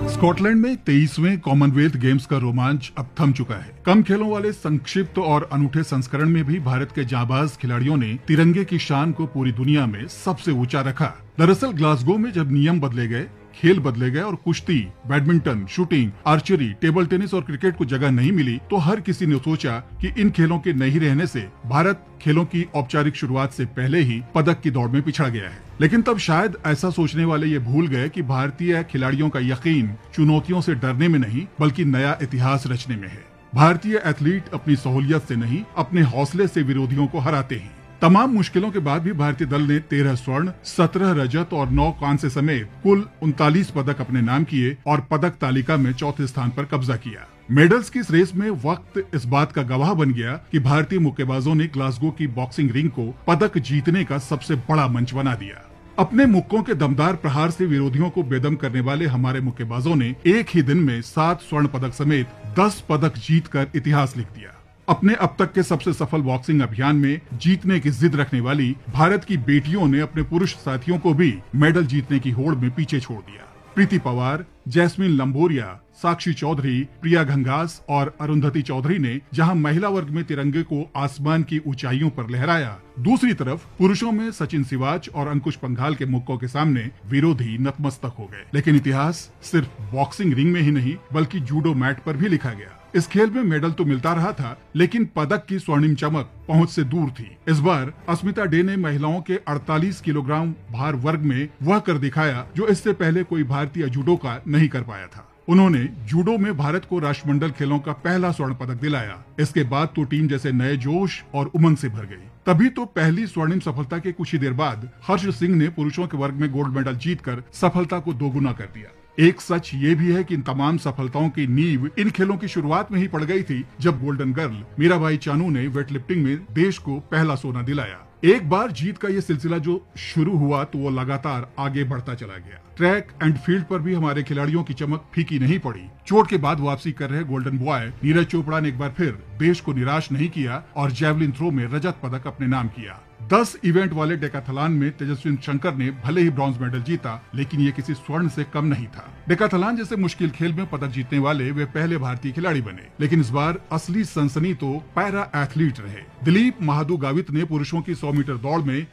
Scotland में 23वें Commonwealth games का रोमांच अब थम चुका है। कम खेलों वाले संक्षिप्त और अनूठे संस्करण में भी भारत के जांबाज खिलाड़ियों ने तिरंगे की शान को पूरी दुनिया में सबसे ऊंचा रखा। दरअसल ग्लासगो में जब नियम बदले गए, खेल बदले गए और कुश्ती, badminton, shooting, archery, table tennis और क्रिकेट को जगह नहीं मिली, तो हर किसी ने सोचा कि इन खेलों के नहीं रहने से भारत खेलों की औपचारिक शुरुआत से पहले ही पदक की दौड़ में पिछड़ गया है। लेकिन तब शायद ऐसा सोचने वाले ये भूल गए कि भारतीय खिलाड़ियों का यकीन चुनौतियों से डरने में नहीं, बल्कि नया इतिहास रचने में है। भारतीय एथलीट अपनी सहूलियत से नहीं, अपने हौसले से विरोधियों को हराते हैं। तमाम मुश्किलों के बाद भी भारतीय दल ने 13 स्वर्ण, 17 रजत और 9 कांस्य समेत कुल 39 पदक अपने नाम किए और पदक तालिका में चौथे स्थान पर कब्जा किया। मेडल्स की इस रेस में वक्त इस बात का गवाह बन गया कि भारतीय मुक्केबाजों ने ग्लासगो की बॉक्सिंग रिंग को पदक जीतने का सबसे बड़ा मंच बना दिया। अपने मुक्कों के दमदार प्रहार से विरोधियों को बेदम करने वाले हमारे मुक्केबाजों ने एक ही दिन में 7 स्वर्ण पदक समेत 10 पदक जीतकर इतिहास लिख दिया। अपने अब तक के सबसे सफल बॉक्सिंग अभियान में जीतने की जिद रखने वाली भारत की बेटियों ने अपने पुरुष साथियों को भी मेडल जीतने की होड़ में पीछे छोड़ दिया। प्रीति पवार, जैस्मिन लंबोरिया, साक्षी चौधरी, प्रिया घंगास और अरुंधति चौधरी ने जहां महिला वर्ग में तिरंगे को आसमान की ऊंचाइयों पर लहराया, दूसरी तरफ पुरुषों में सचिन सिवाच और अंकुश पंघाल के मुक्कों के सामने विरोधी नतमस्तक हो गए। लेकिन इतिहास सिर्फ बॉक्सिंग रिंग में ही नहीं, बल्कि जूडो मैट पर भी लिखा गया। इस खेल में मेडल तो मिलता रहा था, लेकिन पदक की स्वर्णिम चमक पहुंच से दूर थी। इस बार अस्मिता डे ने महिलाओं के 48 किलोग्राम भार वर्ग में वह कर दिखाया जो इससे पहले कोई भारतीय जूडोका नहीं कर पाया था। उन्होंने जूडो में भारत को राष्ट्रमंडल खेलों का पहला स्वर्ण पदक दिलाया। इसके बाद तो टीम जैसे नए जोश और उमंग से भर गई। तभी तो पहली स्वर्णिम सफलता के कुछ ही देर बाद हर्ष सिंह ने पुरुषों के वर्ग में गोल्ड मेडल जीतकर सफलता को दोगुना कर दिया। एक सच ये भी है कि इन तमाम सफलताओं की नींव इन खेलों की शुरुआत में ही पड़ गई थी, जब गोल्डन गर्ल मीराबाई चानू ने वेटलिफ्टिंग में देश को पहला सोना दिलाया। एक बार जीत का ये सिलसिला जो शुरू हुआ तो वो लगातार आगे बढ़ता चला गया। ट्रैक एंड फील्ड पर भी हमारे खिलाड़ियों की चमक फीकी नहीं पड़ी। चोट के बाद वापसी कर रहे गोल्डन बॉय नीरज चोपड़ा ने एक बार फिर देश को निराश नहीं किया और जैवलिन थ्रो में रजत पदक अपने नाम किया। 10 इवेंट वाले डेकाथलॉन में तेजस्विन शंकर ने भले ही ब्रॉन्ज मेडल जीता, लेकिन ये किसी स्वर्ण से कम नहीं था। डेकाथलॉन जैसे मुश्किल खेल में पदक जीतने वाले वे पहले भारतीय खिलाड़ी बने। लेकिन इस बार असली सनसनी तो पैरा एथलीट रहे। दिलीप महादू गावित ने पुरुषों की 100 मीटर दौड़ में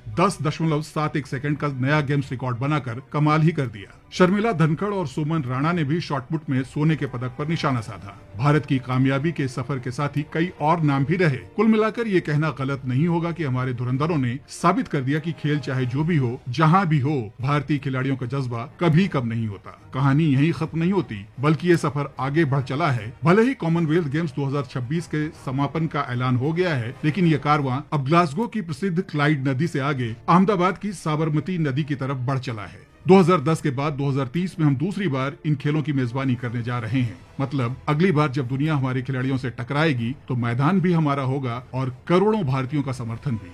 10.71 सेकंड का नया गेम्स रिकॉर्ड बनाकर कमाल ही कर दिया। शर्मिला धनखड़ और सुमन राणा ने भी शॉटपुट में सोने के पदक पर निशाना साधा। भारत की कामयाबी के सफर के साथ ही कई और नाम भी रहे। कुल मिलाकर ये कहना गलत नहीं होगा कि हमारे धुरंधरों ने साबित कर दिया कि खेल चाहे जो भी हो, जहां भी हो, भारतीय खिलाड़ियों का जज्बा कभी कम नहीं होता। कहानी यहीं खत्म नहीं होती, बल्कि ये सफर आगे बढ़ चला है। भले ही कॉमनवेल्थ गेम्स 2026 के समापन का ऐलान हो गया है, लेकिन ये कारवां अब ग्लासगो की प्रसिद्ध क्लाइड नदी से आगे अहमदाबाद की साबरमती नदी की तरफ बढ़ चला है। 2010 के बाद 2030 में हम दूसरी बार इन खेलों की मेजबानी करने जा रहे हैं। मतलब अगली बार जब दुनिया हमारे खिलाड़ियों से टकराएगी तो मैदान भी हमारा होगा और करोड़ों भारतीयों का समर्थन भी।